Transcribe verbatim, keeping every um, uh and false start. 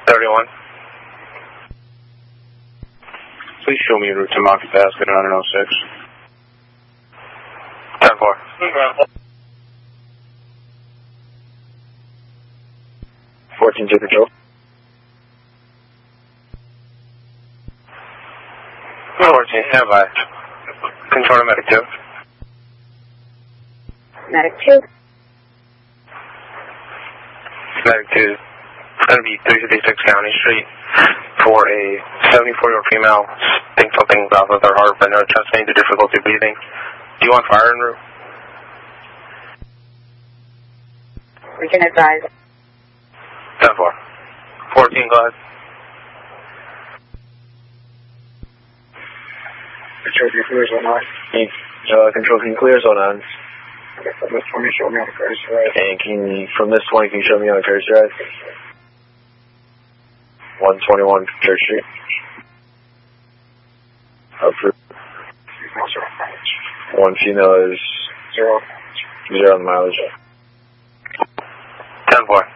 thirty-one. Please show me a route to Monkey Basket on oh six. ten four. fourteen two control. fourteen, stand by. Control to Medic two. Medic two. Medic two. It's going to be three fifty-six County Street for a seventy-four-year-old female. Think something's off with her heart, but no chest pain to difficulty breathing. Do you want fire en route? We can advise. ten four. fourteen, go ahead. Control, can you clear zone nine? Uh, control, can you clear zone nine? Okay, from this twenty, show me on the courtesy ride. And can you, from this twenty, can you show me on the courtesy ride? one twenty-one Church Street. Approved. One female is Zero. Zero on the mileage. ten four.